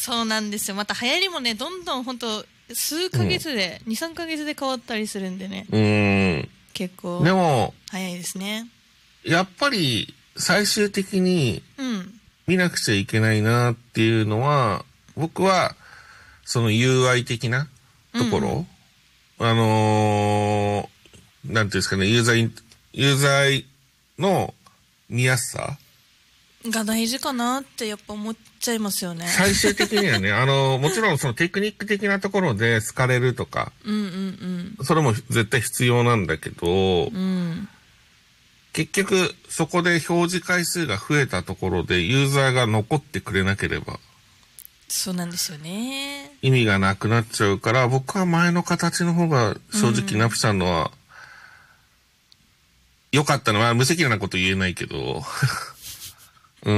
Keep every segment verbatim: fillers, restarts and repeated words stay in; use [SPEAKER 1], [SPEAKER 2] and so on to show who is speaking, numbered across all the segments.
[SPEAKER 1] そうなんですよ。また流行りもね、どんどん本当数ヶ月で、うん、に、さんかげつで変わったりするんでね。
[SPEAKER 2] うーん。
[SPEAKER 1] 結構。
[SPEAKER 2] でも、
[SPEAKER 1] 早いですね。
[SPEAKER 2] やっぱり、最終的に、見なくちゃいけないなっていうのは、うん、僕は、その ユーアイ 的なところ、うんうん、あのー、なんていうんですかね、ユーザー、ユーザーの見やすさ
[SPEAKER 1] が大事かなってやっぱ思っちゃいますよね。
[SPEAKER 2] 最終的にはね、あの、もちろんそのテクニック的なところで好かれるとか、
[SPEAKER 1] うんうんうん、
[SPEAKER 2] それも絶対必要なんだけど、
[SPEAKER 1] うん、
[SPEAKER 2] 結局そこで表示回数が増えたところでユーザーが残ってくれなければ、
[SPEAKER 1] そうなんですよね。
[SPEAKER 2] 意味がなくなっちゃうから、僕は前の形の方が正直、うん、ナプさんのは良かったのは無責任なこと言えないけど、うん。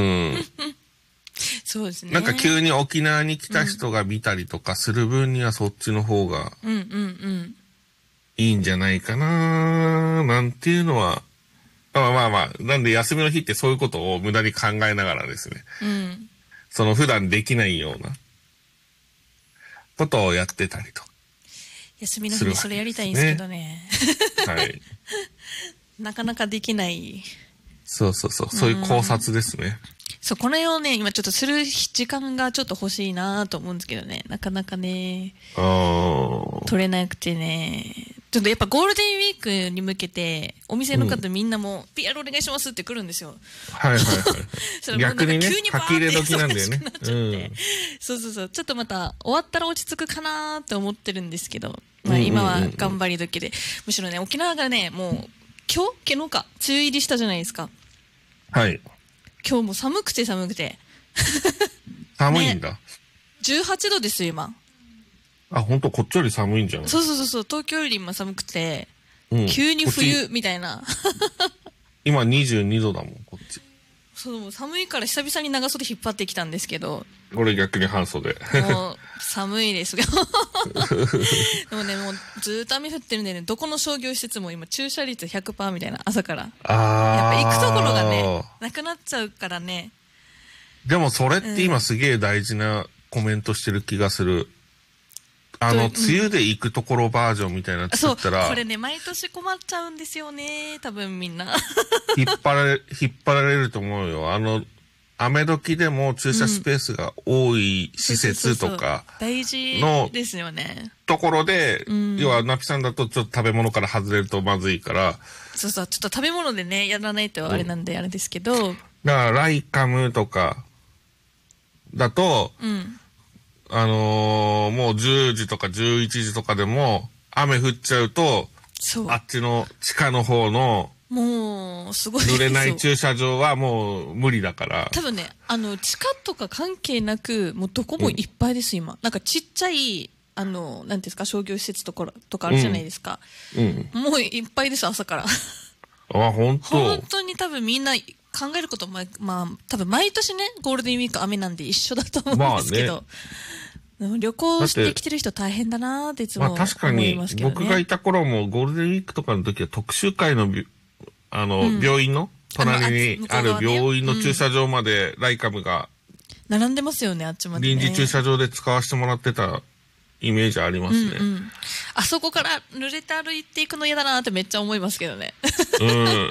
[SPEAKER 1] そうですね。
[SPEAKER 2] なんか急に沖縄に来た人が見たりとかする分にはそっちの方がいいんじゃないかななんていうのは、まあまあまあ、なんで休みの日ってそういうことを無駄に考えながらですね。
[SPEAKER 1] うん、
[SPEAKER 2] その普段できないようなことをやってたりと。
[SPEAKER 1] 休みの日にそれやりたいんですけどね。
[SPEAKER 2] はい。
[SPEAKER 1] なかなかできない。
[SPEAKER 2] そうそうそう、そういう考察ですね。
[SPEAKER 1] そう、この辺をね、今ちょっとする時間がちょっと欲しいなと思うんですけどね。なかなかね、取れなくてね。ちょっとやっぱゴールデンウィークに向けて、お店の方みんなも、ピーアール お願いしますって来るんですよ。
[SPEAKER 2] はいはいはい。逆にね、書き入れ時なんだよね。
[SPEAKER 1] うん、そうそうそう。ちょっとまた終わったら落ち着くかなって思ってるんですけど、まあ今は頑張り時で。むしろね、沖縄がね、もう、今日昨日か、梅雨入りしたじゃないですか。
[SPEAKER 2] はい。
[SPEAKER 1] 今日も寒くて寒くて。
[SPEAKER 2] 寒いんだ、
[SPEAKER 1] ね。じゅうはちどですよ、今。
[SPEAKER 2] あ、ほんとこっちより寒いんじゃない？
[SPEAKER 1] そうそうそう、東京より今寒くて、うん、急に冬みたいな。
[SPEAKER 2] 今にじゅうにどだもん、こっち。
[SPEAKER 1] そう、寒いから久々に長袖引っ張ってきたんですけど。
[SPEAKER 2] 俺逆に半袖。
[SPEAKER 1] もう、寒いですよ。でもね、もうずーっと雨降ってるんでね、どこの商業施設も今駐車率 ひゃくパーセント みたいな、朝から。
[SPEAKER 2] あ
[SPEAKER 1] やっぱ行くところがね、なくなっちゃうからね。
[SPEAKER 2] でもそれって今すげえ大事なコメントしてる気がする。あの、梅雨で行くところバージョンみたいなの作ったら、
[SPEAKER 1] そう、これね、毎年困っちゃうんですよね、多分みんな。
[SPEAKER 2] 引っ張られ、引っ張られると思うよ。あの、雨時でも駐車スペースが多い施設とか
[SPEAKER 1] 大事ですよね。
[SPEAKER 2] ところで、要はナピさんだとちょっと食べ物から外れるとまずいから、
[SPEAKER 1] そうそう、ちょっと食べ物でね、やらないとあれなんであれですけど。だか
[SPEAKER 2] ら、ライカムとか、だと、
[SPEAKER 1] うん、
[SPEAKER 2] あのー、もうじゅうじとかじゅういちじとかでも雨降っちゃうと、あっちの地下の方の、
[SPEAKER 1] もう、すごいですよ。
[SPEAKER 2] 濡れない駐車場はもう無理だから。
[SPEAKER 1] 多分ね、あの、地下とか関係なく、もうどこもいっぱいです、うん、今。なんかちっちゃい、あの、なんていうんですか、商業施設とか、とかあるじゃないですか。うんうん、もういっぱいです、朝から。
[SPEAKER 2] あ、本当。
[SPEAKER 1] 本当に多分みんな考えることも、まあ、多分毎年ね、ゴールデンウィーク雨なんで一緒だと思うんですけど。まあね、でも旅行してきてる人大変だなーっていつも思いますけどね。まあ確かに、
[SPEAKER 2] 僕がいた頃もゴールデンウィークとかの時は特集会の、あの、うん、病院の隣にある病院の駐車場までライカムが、
[SPEAKER 1] 並んでますよね、あっちまで、ね。
[SPEAKER 2] 臨時駐車場で使わせてもらってたイメージありますね。
[SPEAKER 1] うんうん、あそこから濡れて歩いていくの嫌だなってめっちゃ思いますけどね。
[SPEAKER 2] うん。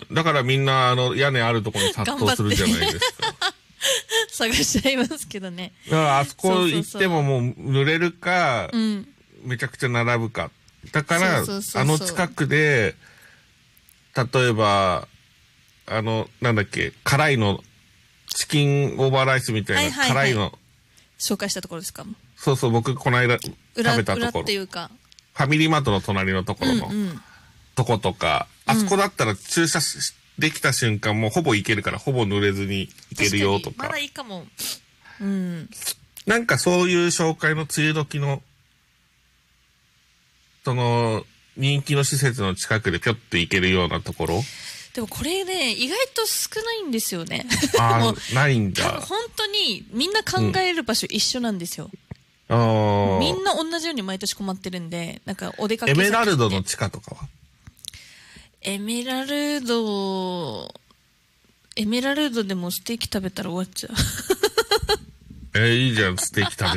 [SPEAKER 2] だからみんなあの屋根あるところに殺到するじゃないですか。
[SPEAKER 1] 探しちゃいますけどね。
[SPEAKER 2] だからあそこ行ってももう濡れるか、うん、めちゃくちゃ並ぶか。だから、そうそうそうそう、あの近くで、例えば、あの、なんだっけ、辛いの、チキンオーバーライスみたいな、はいはいはい、辛いの。
[SPEAKER 1] 紹介したところですか？
[SPEAKER 2] そうそう、僕この間食べたところ。
[SPEAKER 1] 裏っていうか。
[SPEAKER 2] ファミリーマートの隣のところの、うんうん、とことか、あそこだったら駐車し、できた瞬間もうほぼ行けるからほぼ濡れずに行けるよとか。
[SPEAKER 1] まだいいかも。うん。
[SPEAKER 2] なんかそういう紹介の梅雨時の、その、人気の施設の近くでぴょって行けるようなところ。
[SPEAKER 1] でもこれね、意外と少ないんですよね。
[SPEAKER 2] ああ、ないんだ。
[SPEAKER 1] 本当にみんな考える場所一緒なんですよ。
[SPEAKER 2] うん、あ
[SPEAKER 1] みんな同じように毎年困ってるんで、なんかお出かけ
[SPEAKER 2] 先、ね。エメラルドの地下とかは
[SPEAKER 1] エメラルド、エメラルドでもステーキ食べたら終わっちゃう。
[SPEAKER 2] えー、いいじゃん、ステーキ食べ